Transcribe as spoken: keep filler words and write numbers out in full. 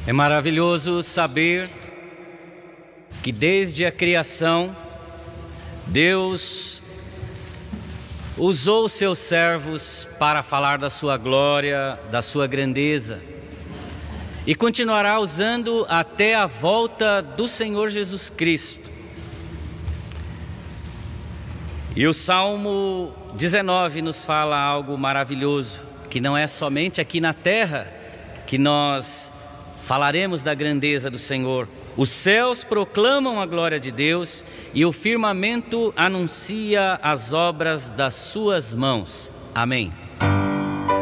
É maravilhoso saber que desde a criação, Deus usou os seus servos para falar da sua glória, da sua grandeza, e continuará usando até a volta do Senhor Jesus Cristo. E o Salmo dezenove nos fala algo maravilhoso, que não é somente aqui na terra que nós falaremos da grandeza do Senhor. Os céus proclamam a glória de Deus e o firmamento anuncia as obras das suas mãos. Amém.